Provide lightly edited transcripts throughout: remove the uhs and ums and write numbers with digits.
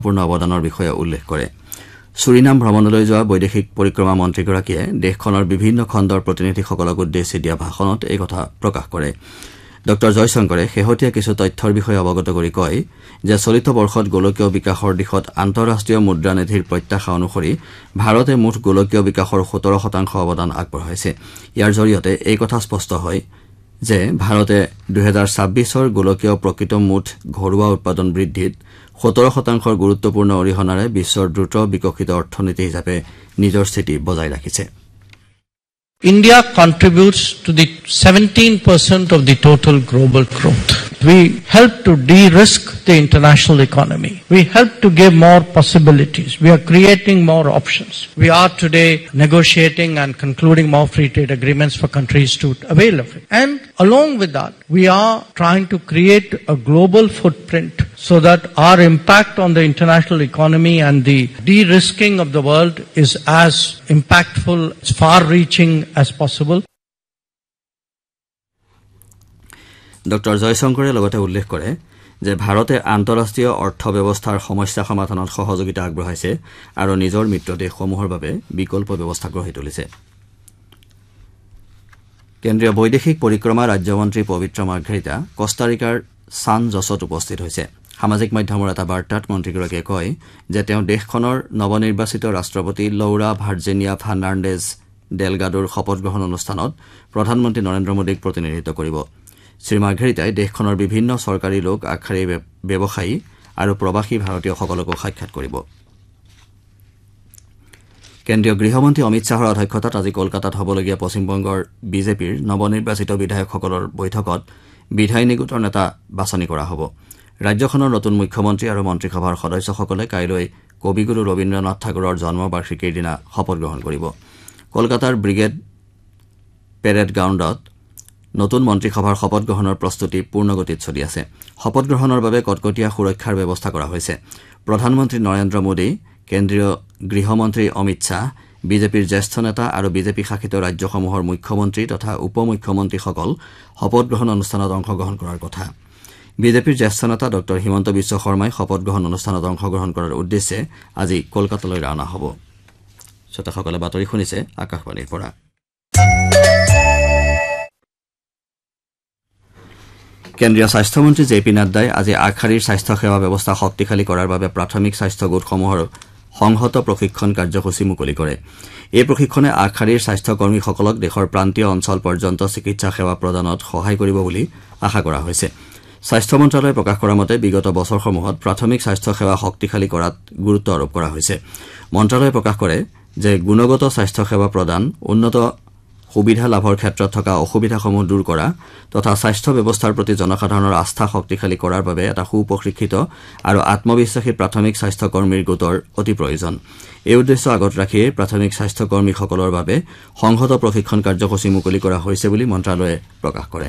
পূৰ্ণ অৱদানৰ বিষয়ে উল্লেখ কৰে সুৰিনাম ভ্ৰমণলৈ যোৱা বৈদেশিক পৰিক্ৰমা মন্ত্ৰীগৰাকীয়ে দেশখনৰ বিভিন্ন খণ্ডৰ প্ৰতিনিধিসকলক উদ্দেশ্যি দিয়া ভাষণত এই কথা প্ৰকাশ কৰে ডক্টৰ জয়শংকৰে শেহতীয়া কিছু তথ্যৰ বিষয়ে অৱগত কৰি কয় যে চলিত বৰ্ষত গোলকীয় বিকাশৰ দিশত আন্তঃৰাষ্ট্ৰীয় মুদ্ৰানিধিৰ প্ৰত্যাশা অনুসৰি ভাৰতে মুঠ গোলকীয় বিকাশৰ 17% অৱদান আগবঢ়াইছে ইয়াৰ জৰিয়তে এই কথা স্পষ্ট হয় যে ভাৰতে 2026ৰ গোলকীয় প্ৰকৃত মুঠ ঘৰুৱা উৎপাদন বৃদ্ধিত 17% গুৰুত্বপূৰ্ণ অৰিহণাৰে বিশ্বৰ দ্ৰুত বিকশিত অৰ্থনীতি হিচাপে নিজৰ স্থিতি বজাই ৰাখিছে India contributes to the 17% of the total global growth. We help to de-risk the international economy. We help to give more possibilities. We are creating more options. We are today negotiating and concluding more free trade agreements for countries to avail of it. And along with that, we are trying to create a global footprint so that our impact on the international economy and the de-risking of the world is as impactful, as far-reaching as possible. Doctor জয়শংকৰে লগতে উল্লেখ কৰে যে ভাৰতে আন্তঃৰাষ্ট্ৰীয় অৰ্থব্যৱস্থাৰ সমস্যা সমাধানত সহযোগিতা আগবঢ়াইছে আৰু নিজৰ মিত্ৰ দেশসমূহৰ বাবে বিকল্প ব্যৱস্থা গঢ়ি তুলিছে কেন্দ্ৰীয় বৈদেশিক পৰিক্ৰমা ৰাজ্যমন্ত্ৰী পবিত্ৰ মাৰ্ঘেৰিটা কষ্টাৰিকাৰ সান জছত উপস্থিত হৈছে সামাজিক মাধ্যমৰ এটা বাৰ্তাত মন্ত্ৰীগৰাকীয়ে কয় যে তেওঁ দেশখনৰ নৱনিৰ্বাচিত ৰাষ্ট্ৰপতি লৌৰা ভাৰ্জিনিয়া ফাৰ্নাণ্ডেজ ডেলগাডোৰ শপত গ্ৰহণ অনুষ্ঠানত প্ৰধানমন্ত্ৰী নৰেন্দ্ৰ মোদীক প্ৰতিনিধিত্ব কৰিব শ্ৰী মাৰ্ঘেৰিটাই দেশখনৰ বিভিন্ন চৰকাৰী লোক আগশাৰী ব্যৱসায়ী আৰু প্ৰবাসী ভাৰতীয়সকলকো সাক্ষাৎ কৰিব কেন্দ্ৰীয় গৃহমন্ত্ৰী অমিত শ্বাহৰ অধ্যক্ষতাত আজি কলকাতাত হ'বলগীয়া পশ্চিমবংগৰ বিজেপিৰ নৱনিৰ্বাচিত বিধায়কসকলৰ বৈঠকত বিধায়িনী গোটৰ নেতা বাছনি কৰা হ'ব ৰাজ্যখনৰ নতুন মুখ্যমন্ত্ৰী আৰু মন্ত্ৰীসভাৰ সদস্যসকলে কাইলৈ কবিগুৰু ৰবীন্দ্ৰনাথ ঠাকুৰৰ জন্মবাৰ্ষিকীৰ দিনা শপত গ্ৰহণ কৰিব কলকাতাৰ ব্ৰিগেড পেৰেড গ্ৰাউণ্ডত নতুন মন্ত্ৰীসভাৰ শপত গ্ৰহণৰ প্ৰস্তুতি পূৰ্ণগতিত চলি আছে শপত গ্ৰহণৰ বাবে কটকটীয়া সুৰক্ষাৰ ব্যৱস্থা কৰা হৈছে প্ৰধানমন্ত্ৰী নৰেন্দ্ৰ মোদী কেন্দ্ৰীয় গৃহমন্ত্ৰী অমিত শ্বাহ বিজেপিৰ জ্যেষ্ঠ নেতা আৰু বিজেপি শাসিত ৰাজ্যসমূহৰ মুখ্যমন্ত্ৰী তথা উপ মুখ্যমন্ত্ৰীসকল শপত গ্ৰহণ অনুষ্ঠানত অংশগ্ৰহণ কৰাৰ কথা বিজেপিৰ জ্যেষ্ঠ নেতা ডক্টৰ হিমন্ত বিশ্ব শৰ্মাই শপত গ্ৰহণ অনুষ্ঠানত অংশগ্ৰহণ কৰাৰ উদ্দেশ্যে আজি কলকাতালৈ ৰাওনা হ'ব শ্ৰোতাসকলে বাতৰি শুনিছে আকাশবাণীৰ পৰা কেন্দ্ৰীয় স্বাস্থ্যমন্ত্ৰী জে পি নাড্ডাই আজি আগশাৰীৰ স্বাস্থ্য সেৱা ব্যৱস্থা শক্তিশালী কৰাৰ বাবে প্ৰাথমিক স্বাস্থ্য গোটসমূহৰ সংহত প্ৰশিক্ষণ কাৰ্যসূচী মুকলি কৰে এই প্ৰশিক্ষণে আগশাৰীৰ স্বাস্থ্যকৰ্মীসকলক দেশৰ প্ৰান্তীয় অঞ্চল পৰ্যন্ত চিকিৎসা সেৱা প্ৰদানত সহায় কৰিব বুলি আশা কৰা হৈছে স্বাস্থ্য মন্ত্ৰালয়ে প্ৰকাশ কৰা মতে বিগত বছৰসমূহত প্ৰাথমিক স্বাস্থ্য সেৱা শক্তিশালী কৰাত গুৰুত্ব আৰোপ কৰা হৈছে মন্ত্ৰালয়ে প্ৰকাশ কৰে যে গুণগত স্বাস্থ্য সেৱা প্ৰদান উন্নত সুবিধা লাভৰ ক্ষেত্ৰত থকা অসুবিধাসমূহ দূৰ কৰা তথা স্বাস্থ্য ব্যৱস্থাৰ প্ৰতি জনসাধাৰণৰ আস্থা শক্তিশালী কৰাৰ বাবে এটা সুপ্ৰশিক্ষিত আৰু আত্মবিশ্বাসী প্ৰাথমিক স্বাস্থ্য কৰ্মীৰ গোটৰ অতি প্ৰয়োজন এই উদ্দেশ্য আগত ৰাখি প্ৰাথমিক স্বাস্থ্য কৰ্মীসকলৰ বাবে সংহত প্ৰশিক্ষণ কাৰ্যসূচী মুকলি কৰা হৈছে বুলি মন্ত্ৰালয়ে প্ৰকাশ কৰে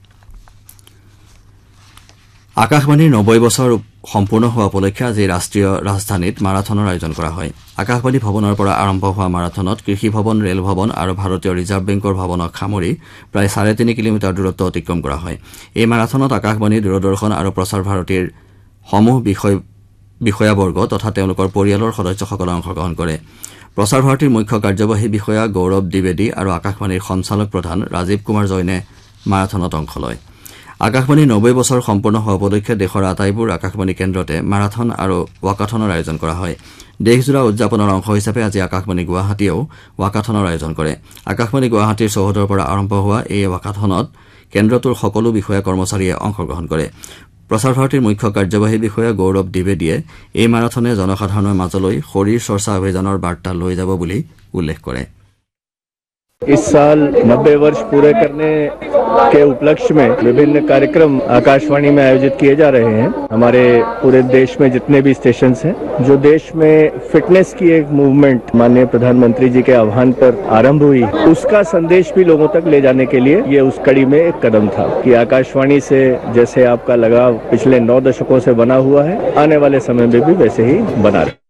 আকাশবাণীৰ 90 বছৰ সম্পূৰ্ণ হোৱা উপলক্ষে আজি ৰাষ্ট্ৰীয় ৰাজধানীত মাৰাথনৰ আয়োজন কৰা হয় আকাশবাণী ভৱনৰ পৰা আৰম্ভ হোৱা মাৰাথনত কৃষি ভৱন ৰেল ভৱন আৰু ভাৰতীয় ৰিজাৰ্ভ বেংকৰ ভৱনক সামৰি প্ৰায় 3.5 কিলোমিটাৰ দূৰত্ব অতিক্ৰম কৰা হয় এই মাৰাথনত আকাশবাণী দূৰদৰ্শন আৰু প্ৰচাৰ ভাৰতীৰ সমূহ বিষয়াবৰ্গ তথা তেওঁলোকৰ পৰিয়ালৰ সদস্যসকলে অংশগ্ৰহণ কৰে প্ৰচাৰ ভাৰতীৰ মুখ্য কাৰ্যবাহী বিষয়া গৌৰৱ দ্বিবেদী আৰু আকাশবাণীৰ সঞ্চালক প্ৰধান ৰাজীৱ কুমাৰ জৈনে মাৰাথনত অংশ লয় আকাশবাণী 90 বছৰ সম্পূৰ্ণ হোৱা উপলক্ষে দেশৰ আটাইবোৰ আকাশবাণী কেন্দ্ৰতে মাৰাথন আৰু ৱাকাথনৰ আয়োজন কৰা হয় দেশজোৰা উদযাপনৰ অংশ হিচাপে আজি আকাশবাণী গুৱাহাটীয়েও ৱাকাথনৰ আয়োজন কৰে আকাশবাণী গুৱাহাটীৰ চৌহদৰ পৰা আৰম্ভ হোৱা এই ৱাকাথনত কেন্দ্ৰটোৰ সকলো বিষয়া কৰ্মচাৰীয়ে অংশগ্ৰহণ কৰে প্ৰচাৰ ভাৰতীৰ মুখ্য কাৰ্যবাহী বিষয়া গৌৰৱ দ্বিবেদীয়ে এই মাৰাথনে জনসাধাৰণৰ মাজলৈ শৰীৰ চৰ্চা অভিযানৰ বাৰ্তা লৈ যাব বুলি উল্লেখ কৰে इस साल 90 वर्ष पूरे करने के उपलक्ष्य में विभिन्न कार्यक्रम आकाशवाणी में आयोजित किए जा रहे हैं हमारे पूरे देश में जितने भी स्टेशन हैं जो देश में फिटनेस की एक मूवमेंट माननीय प्रधानमंत्री जी के आह्वान पर आरंभ हुई उसका संदेश भी लोगों तक ले जाने के लिए ये उस कड़ी में एक कदम था कि आकाशवाणी से जैसे आपका लगाव पिछले 9 दशकों से बना हुआ है आने वाले समय में भी वैसे ही बना रहे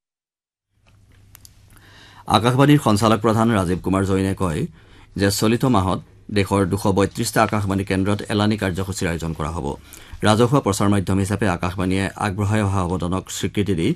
আকাশবাণীৰ সঞ্চালক প্ৰধান ৰাজীৱ কুমাৰ জৈনে কয় যে চলিত মাহত দেশৰ 232টা আকাশবাণী কেন্দ্ৰত এলানি কাৰ্যসূচীৰ আয়োজন কৰা হ'ব ৰাজহুৱা প্ৰচাৰ মাধ্যম হিচাপে আকাশবাণীয়ে আগবঢ়াই অহা অৱদানক স্বীকৃতি দি